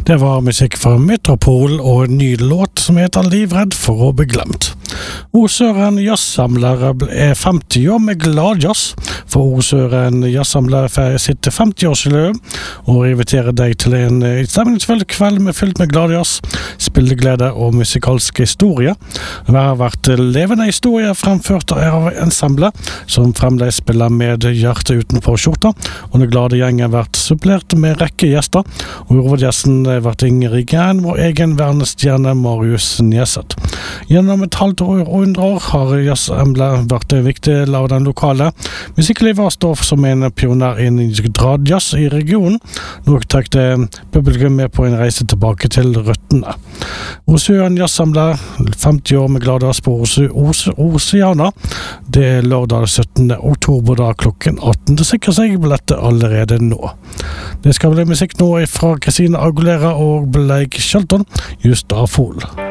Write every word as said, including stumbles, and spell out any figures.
Det var musikk fra Metropol og en ny låt som heter Livredd for å bli glemt. Osøren Jazzsamler er femti år med gladjazz, for Osøren Jazzsamler feirer sitt femti-årsjubileum og inviterer deg til en stemningsfull kveld med fylt med gladjazz, spilleglede og musikalsk historie. Det har vært levende historie fremført av ensemblet, som fremdeles spiller med hjertet utenpå skjorta, og den glade gjengen har vært supplert med rekke gjester, og hovedgjesten har vært Ingrid Gren, vår egen verdensstjerne Marius Neset. Gjennom et halvt år og hundre år har jazzemblet vært en viktig del av den lokale musikklivet og står som en pioner innen gradjazz i regionen, noe trekte publikum med på en reise tilbake til røttene. Osøren Jazzsamler, femti år med gladjazz på Oceana, det er lørdag syttende oktober da klokken atten. Det sikrer seg billettet allerede nå. Det skal bli musikk nå fra Christina Aguilera og Blake Shelton, just av Fool.